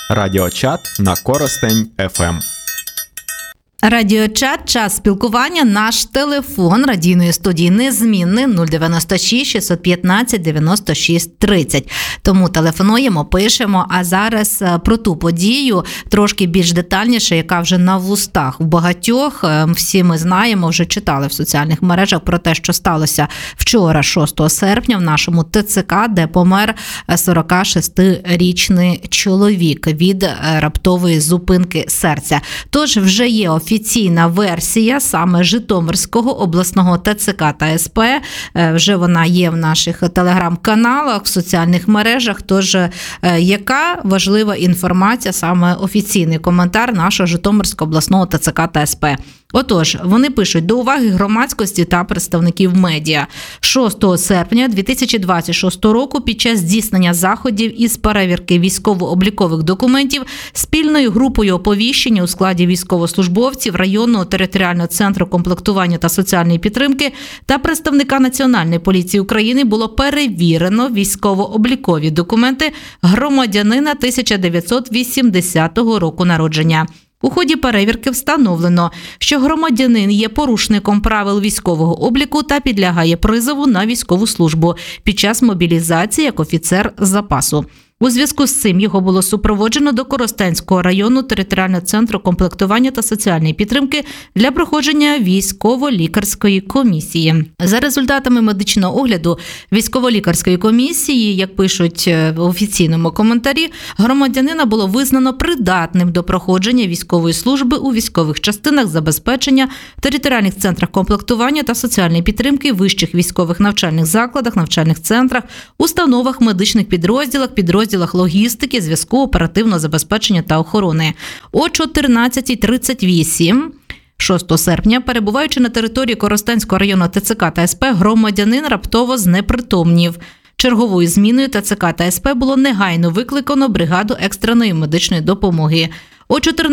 Радіочат на Коростень ФМ. Радіочат, час спілкування, наш телефон радійної студії незмінний 096 615 96 30. Тому телефонуємо, пишемо, а зараз про ту подію трошки більш детальніше, яка вже на вустах у багатьох. Всі ми знаємо, вже читали в соціальних мережах про те, що сталося вчора, 6 серпня, в нашому ТЦК, де помер 46-річний чоловік від раптової зупинки серця. Тож вже є офіційна версія саме Житомирського обласного ТЦК та СП. Вже вона є в наших телеграм-каналах, в соціальних мережах. Тож, яка важлива інформація, саме офіційний коментар нашого Житомирського обласного ТЦК та СП. Отож, вони пишуть: до уваги громадськості та представників медіа. 6 серпня 2026 року під час здійснення заходів із перевірки військово-облікових документів спільною групою оповіщення у складі військовослужбовців районного територіального центру комплектування та соціальної підтримки та представника Національної поліції України було перевірено військово-облікові документи громадянина 1980 року народження. У ході перевірки встановлено, що громадянин є порушником правил військового обліку та підлягає призову на військову службу під час мобілізації як офіцер запасу. У зв'язку з цим його було супроводжено до Коростенського району територіального центру комплектування та соціальної підтримки для проходження військово-лікарської комісії. За результатами медичного огляду військово-лікарської комісії, як пишуть в офіційному коментарі, громадянина було визнано придатним до проходження військової служби у військових частинах забезпечення, територіальних центрах комплектування та соціальної підтримки, вищих військових навчальних закладах, навчальних центрах, установах, медичних підрозділах логістики, зв'язку, оперативного забезпечення та охорони. О 14:38 6 серпня, перебуваючи на території Коростенського району ТЦК та СП, громадянин раптово знепритомнів. Черговою зміною ТЦК та СП було негайно викликано бригаду екстреної медичної допомоги. О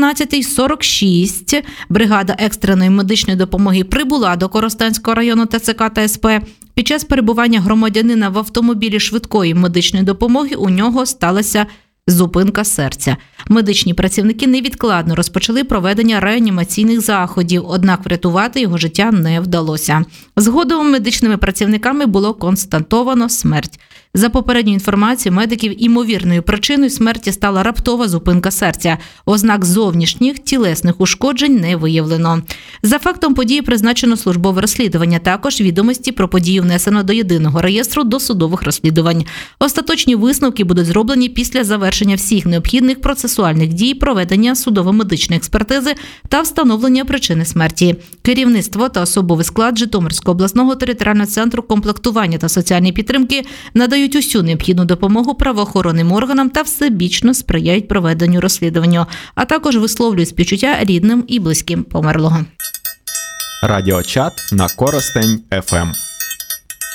14:46 бригада екстреної медичної допомоги прибула до Коростенського району ТЦК та СП. Під час перебування громадянина в автомобілі швидкої медичної допомоги у нього сталася зупинка серця. Медичні працівники невідкладно розпочали проведення реанімаційних заходів, однак врятувати його життя не вдалося. Згодом медичними працівниками було констатовано смерть. За попередньою інформацією медиків, імовірною причиною смерті стала раптова зупинка серця. Ознак зовнішніх тілесних ушкоджень не виявлено. За фактом події призначено службове розслідування. Також відомості про подію внесено до єдиного реєстру досудових розслідувань. Остаточні висновки будуть зроблені після завершення всіх необхідних процесуальних дій, проведення судово-медичної експертизи та встановлення причини смерті. Керівництво та особовий склад Житомирського обласного територіального центру комплектування та соціальної підтримки надають усю необхідну допомогу правоохоронним органам та всебічно сприяють проведенню розслідування, а також висловлюють співчуття рідним і близьким померлого. Радіочат на Коростень ФМ.